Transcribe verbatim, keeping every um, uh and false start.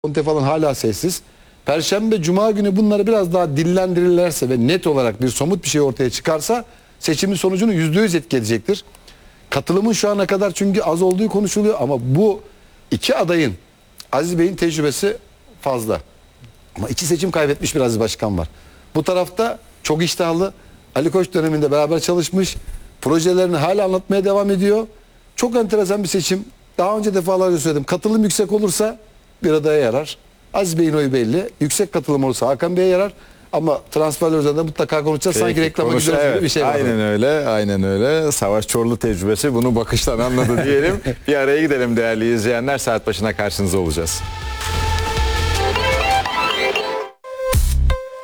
Conte falan hala sessiz. Perşembe, Cuma günü bunları biraz daha dillendirirlerse ve net olarak bir somut bir şey ortaya çıkarsa seçimin sonucunu yüzde yüz etki edecektir. Katılımın şu ana kadar çünkü az olduğu konuşuluyor ama bu iki adayın, Aziz Bey'in tecrübesi fazla. Ama iki seçim kaybetmiş bir Aziz Başkan var. Bu tarafta çok iştahlı, Ali Koç döneminde beraber çalışmış, projelerini hala anlatmaya devam ediyor. Çok enteresan bir seçim. Daha önce defalarca söyledim. Katılım yüksek olursa bir adaya yarar. Aziz Bey'in oyu belli. Yüksek katılım olursa Hakan Bey'e yarar. Ama transferler üzerinde mutlaka konuşacağız. Peki, Sanki reklama konuş, gidiyoruz evet, gibi bir şey var. Aynen öyle, aynen öyle. Savaş Çorlu tecrübesi bunu bakıştan anladı diyelim. Bir araya gidelim değerli izleyenler. Saat başına karşınızda olacağız.